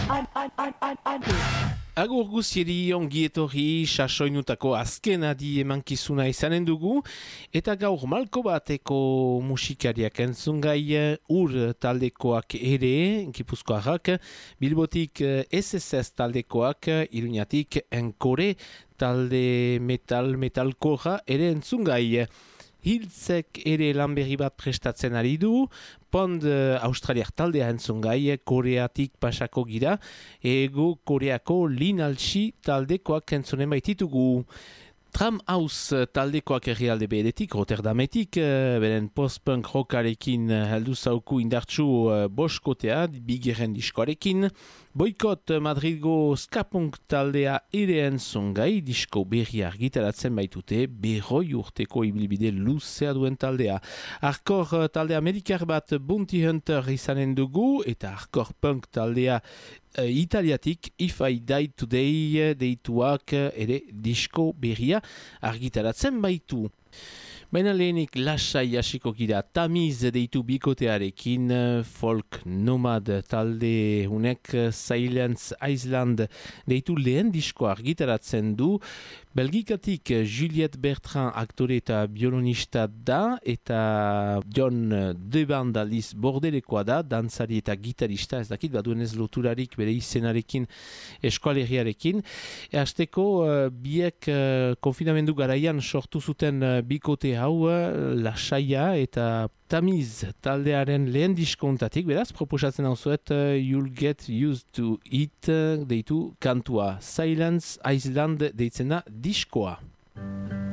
Agur guzieri ongi etorri sasoinutako azken adi emankizuna izanen dugu eta gaur malko bateko musikariak entzungai ur taldekoak ere, Gipuzkoarrak, Bilbotik SSS taldekoak, Iruñatik Enkore talde metalkorra ere entzungai. Hiltzek ere lan berri bat prestatzen ari du, Pond australiak taldea entzungai, Koreatik pasako gira, ego Koreako Linaltsi taldekoak entzunen baititugu. Tram House taldekoak herrialde beretik, Rotterdametik, beren post-punk rockarekin heldu zauku indartsu boskotea, bigeren diskoarekin. Boikot Madridgo skapunk taldea ere entzungai, disko berri argitaratzen baitute, 100 urteko ibilbide luzea duen taldea. Hardcore talde amerikar bat Bounty Hunter izanen dugu, eta hardcore punk taldea italiatik If I Die Today deituak ere disko berria argitaratzen baitu. Baina lehenik lasai hasiko gira Tamiz deitu bikotearekin, folk nomad talde hunek Silence Island deitu lehen diskoa argitaratzen du. Belgikatik Juliette Bertrand aktore eta biolonista da, eta John Debandaliz bordelekoa da, dantzari eta gitarista, ez dakit, baduenez loturarik bere izenarekin eskualeriarekin. Hasteko biek konfinamendu garaian sortu zuten bikote hau, lasaia eta Tamiz taldearen lehen diskontatik, beraz, proposatzen hau zuet You'll Get Used to It deitu kantua. Silence Island deitzen da diskoa.